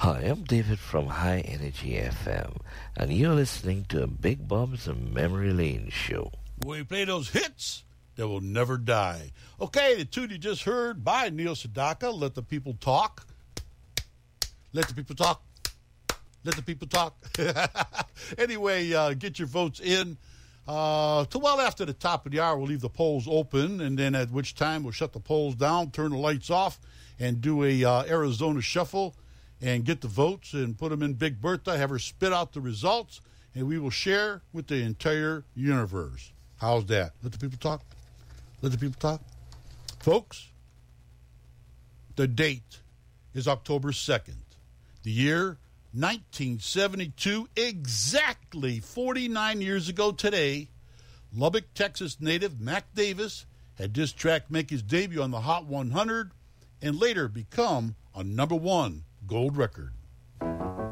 Hi, I'm David from High Energy FM, and you're listening to Big Bob's Memory Lane Show. We play those hits that will never die. Okay, the tune you just heard by Neil Sedaka, Let the People Talk. Let the people talk. Let the people talk. Anyway, get your votes in. Till well after the top of the hour, we'll leave the polls open, and then at which time we'll shut the polls down, turn the lights off, and do a Arizona shuffle, and get the votes and put them in Big Bertha, have her spit out the results, and we will share with the entire universe. How's that? Let the people talk. Let the people talk. Folks, the date is October 2nd. The year 1972, exactly 49 years ago today, Lubbock, Texas native Mac Davis had this track make his debut on the Hot 100 and later become a #1 gold record.